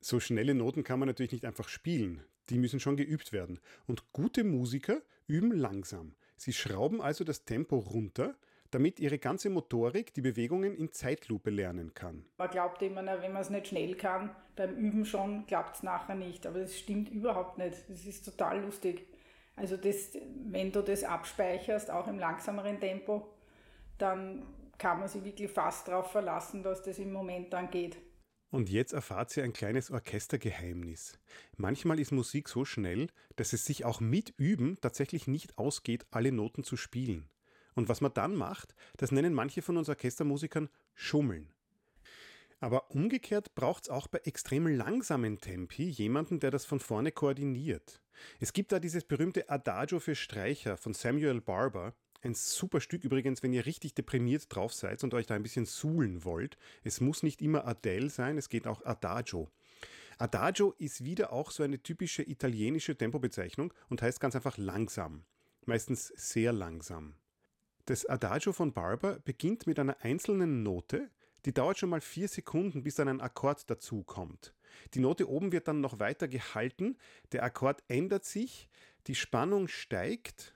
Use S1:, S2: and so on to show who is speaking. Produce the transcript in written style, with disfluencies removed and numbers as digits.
S1: So schnelle Noten kann man natürlich nicht einfach spielen. Die müssen schon geübt werden. Und gute Musiker üben langsam. Sie schrauben also das Tempo runter, damit ihre ganze Motorik die Bewegungen in Zeitlupe lernen kann.
S2: Man glaubt immer, wenn man es nicht schnell kann, beim Üben schon, klappt es nachher nicht. Aber das stimmt überhaupt nicht. Das ist total lustig. Also wenn du das abspeicherst, auch im langsameren Tempo, dann kann man sich wirklich fast darauf verlassen, dass das im Moment dann geht.
S1: Und jetzt erfahrt ihr ein kleines Orchestergeheimnis. Manchmal ist Musik so schnell, dass es sich auch mit Üben tatsächlich nicht ausgeht, alle Noten zu spielen. Und was man dann macht, das nennen manche von uns Orchestermusikern Schummeln. Aber umgekehrt braucht es auch bei extrem langsamen Tempi jemanden, der das von vorne koordiniert. Es gibt da dieses berühmte Adagio für Streicher von Samuel Barber. Ein super Stück übrigens, wenn ihr richtig deprimiert drauf seid und euch da ein bisschen suhlen wollt. Es muss nicht immer Adele sein, es geht auch Adagio. Adagio ist wieder auch so eine typische italienische Tempobezeichnung und heißt ganz einfach langsam. Meistens sehr langsam. Das Adagio von Barber beginnt mit einer einzelnen Note, die dauert schon mal 4 Sekunden, bis dann ein Akkord dazu kommt. Die Note oben wird dann noch weiter gehalten, der Akkord ändert sich, die Spannung steigt